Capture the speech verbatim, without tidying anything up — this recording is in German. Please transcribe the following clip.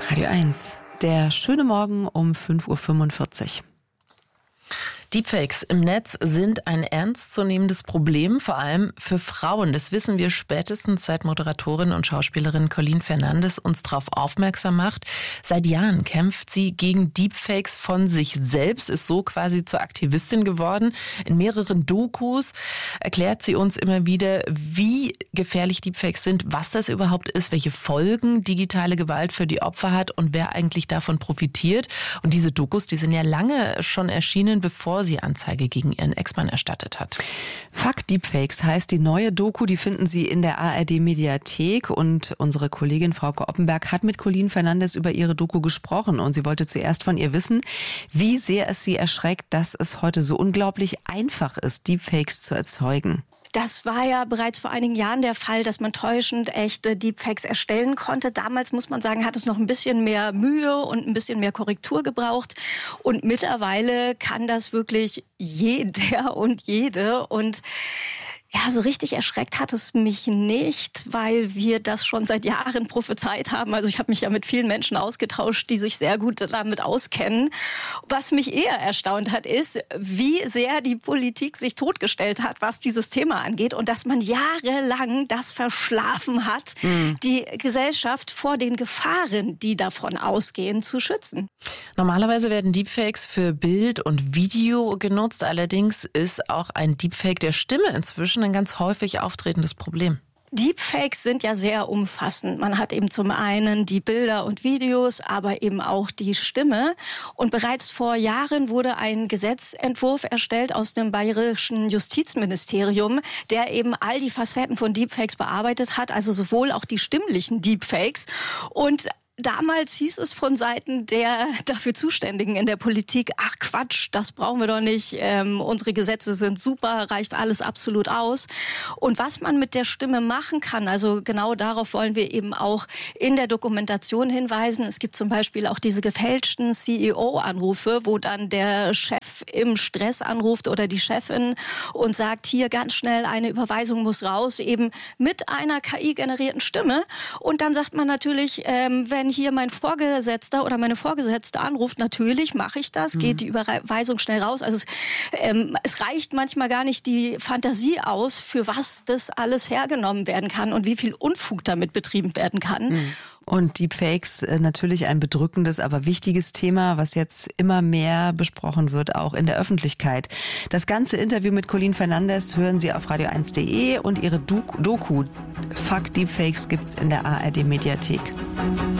Radio eins, der schöne Morgen um fünf Uhr fünfundvierzig. Deepfakes im Netz sind ein ernstzunehmendes Problem, vor allem für Frauen. Das wissen wir spätestens, seit Moderatorin und Schauspielerin Colleen Fernandes uns darauf aufmerksam macht. Seit Jahren kämpft sie gegen Deepfakes von sich selbst, ist so quasi zur Aktivistin geworden. In mehreren Dokus erklärt sie uns immer wieder, wie gefährlich Deepfakes sind, was das überhaupt ist, welche Folgen digitale Gewalt für die Opfer hat und wer eigentlich davon profitiert. Und diese Dokus, die sind ja lange schon erschienen, bevor sie Anzeige gegen ihren Ex-Mann erstattet hat. Fuck Deepfakes heißt die neue Doku, die finden Sie in der A R D-Mediathek und unsere Kollegin Frauke Oppenberg hat mit Colleen Fernandes über ihre Doku gesprochen und sie wollte zuerst von ihr wissen, wie sehr es sie erschreckt, dass es heute so unglaublich einfach ist, Deepfakes zu erzeugen. Das war ja bereits vor einigen Jahren der Fall, dass man täuschend echte Deepfakes erstellen konnte. Damals, muss man sagen, hat es noch ein bisschen mehr Mühe und ein bisschen mehr Korrektur gebraucht. Und mittlerweile kann das wirklich jeder und jede. Und ja, so richtig erschreckt hat es mich nicht, weil wir das schon seit Jahren prophezeit haben. Also ich habe mich ja mit vielen Menschen ausgetauscht, die sich sehr gut damit auskennen. Was mich eher erstaunt hat, ist, wie sehr die Politik sich totgestellt hat, was dieses Thema angeht und dass man jahrelang das verschlafen hat, mhm. die Gesellschaft vor den Gefahren, die davon ausgehen, zu schützen. Normalerweise werden Deepfakes für Bild und Video genutzt. Allerdings ist auch ein Deepfake der Stimme inzwischen ein ganz häufig auftretendes Problem. Deepfakes sind ja sehr umfassend. Man hat eben zum einen die Bilder und Videos, aber eben auch die Stimme. Und bereits vor Jahren wurde ein Gesetzentwurf erstellt aus dem bayerischen Justizministerium, der eben all die Facetten von Deepfakes bearbeitet hat, also sowohl auch die stimmlichen Deepfakes. Und damals hieß es von Seiten der dafür Zuständigen in der Politik, ach Quatsch, das brauchen wir doch nicht, ähm, unsere Gesetze sind super, reicht alles absolut aus. Und was man mit der Stimme machen kann, also genau darauf wollen wir eben auch in der Dokumentation hinweisen. Es gibt zum Beispiel auch diese gefälschten C E O-Anrufe, wo dann der Chef im Stress anruft oder die Chefin und sagt, hier ganz schnell eine Überweisung muss raus, eben mit einer K I-generierten Stimme. Und dann sagt man natürlich, ähm, wenn hier mein Vorgesetzter oder meine Vorgesetzte anruft, natürlich mache ich das, geht die Überweisung schnell raus. Also es, ähm, es reicht manchmal gar nicht die Fantasie aus, für was das alles hergenommen werden kann und wie viel Unfug damit betrieben werden kann. Mhm. Und Deepfakes natürlich ein bedrückendes, aber wichtiges Thema, was jetzt immer mehr besprochen wird, auch in der Öffentlichkeit. Das ganze Interview mit Colleen Fernandes hören Sie auf radio eins punkt de und ihre Doku Fuck Deepfakes gibt's in der A R D-Mediathek.